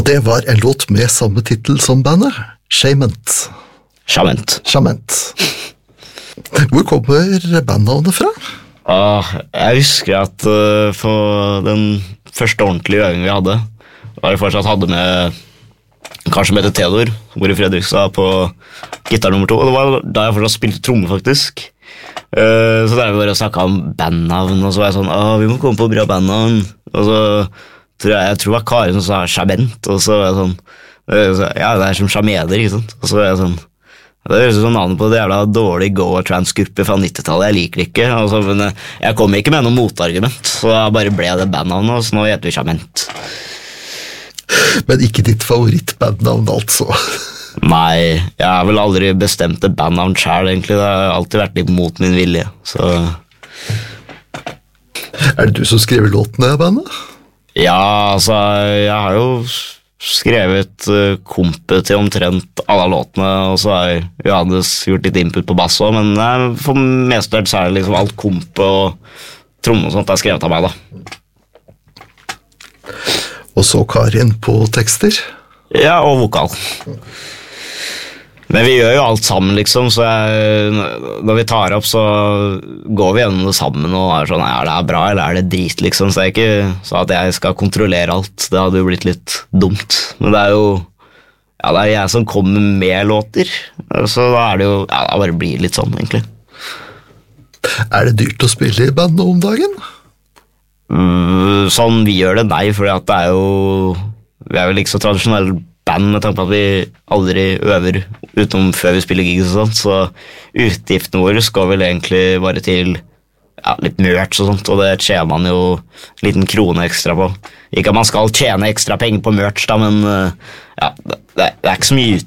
Og det var en låt med samme titel som bandet, Shament. Shament. Hvor kommer bandnavnet fra? Jeg husker at for den første ordentlige øvingen vi hadde, var jeg fortsatt hadde med kanskje med Theodor, som bor i Fredrikstad, på gitar nummer 2, og det var da jeg fortsatt spilte tromme, faktisk. Så der vi bare snakket om bandnavn, og så var jeg sånn, vi må komme på bra bandnavn, og så jeg tror det var Kari som sa Shament, og så var jeg sånn, ja, det er som Shameder, ikke sant? Og så var jeg sånn, det høres ut som navnet på det jævla dårlig go-trans-gruppe fra 90-tallet, jeg liker det ikke, altså, men jeg kom ikke med noe motargument, så jeg bare ble det bandnavnet, og så nå heter vi Shament. Men ikke ditt favorittbandnavn, altså? Nei, jeg har vel aldri bestemt et bandnavn selv, egentlig. Det har alltid vært litt mot min vilje, så... Er det du som skriver låtene av bandet? Ja, altså, jeg har jo skrevet kompet til omtrent alle låtene, og så har Johannes gjort litt input på bass også, men for mestert så er det liksom alt kompet og tromme og sånt er skrevet av meg, da. Og så Karin på tekster? Ja, og vokal. Men vi gjør jo alt sammen, liksom, så når vi tar opp, så går vi gjennom det sammen, og er sånn, er det bra, eller er det drit, liksom, så det er ikke så at jeg skal kontrollere alt, det hadde jo blitt litt dumt, men det er jo, ja, det er jeg som kommer med låter, så da er det jo, ja, det bare blir litt sånn, egentlig. Er det dyrt å spille i band om dagen? Sånn vi gjør det, nei, for det er jo, vi er vel ikke så tradisjonell band med tanke på at vi aldri øver utenom før vi spiller gigs og sånt, så utgiftene våre skal vel egentlig bare til litt merch og sånt, og det tjener man jo en liten krone ekstra på. Ikke at man skal tjene ekstra penger på merch da, men ja, det er ikke så mye